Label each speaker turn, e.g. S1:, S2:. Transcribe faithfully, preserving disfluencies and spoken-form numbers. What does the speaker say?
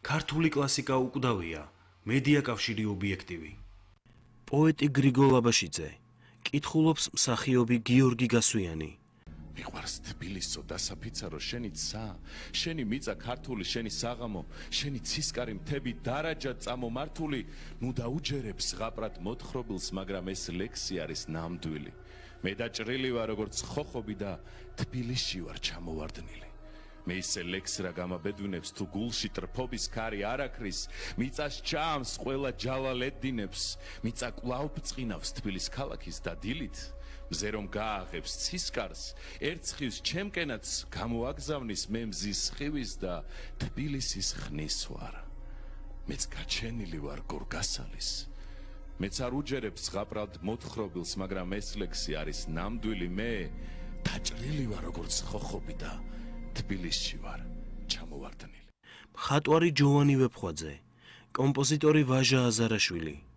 S1: ქართული კლასიკა უკვდავია, მედია კავშირი ობიექტივი. პოეტი გრიგოლ აბაშიძე, კითხულობს მსახიობი გიორგი გასვიანი.
S2: მიყვარს თბილისო დასაფიცარო შენი ცა, შენი მიწა ქართული, შენი საღამო, შენი ცისკარი მთები დარაჯად წამომართული, ნუ დაუჯერებს ზღაპრად მოთხრობილს, მაგრამ ეს ლექსი არის ნამდვილი. მე დაჭრილი ვარ როგორც ხოხობი და თბილისში ვარ ჩამოვარდნილი. მე ისე ლექს რა გამაბედვინებს თუ გულში ტრფობის ქარი არაქრის, მიწას ჩამს ყველა ჯალალ ედინებს, მიწა კვლავ ბწყინავს თბილის ქალაქის და დილით, მზე რომ გააღებს ცისკარს, ერცხვის ჩემკენაც გამოაგზავნის მე მზის ხივის და თბილისის ხნის ვარ. მეც გაჩენილი ვარ გორგასალის, მეც არ უჯერებს ზღაპრად მოთხრობილს, მაგრამ ეს ლექსი არის ნამდვილი. მე დაჭრილი ვარ როგორც ხოხობი და თბილისში ვარ ჩამოვარდნილი.
S1: მხატვარი ჯოვანი ვეფხვაძე, კომპოზიტორი ვაჟა აზარაშვილი.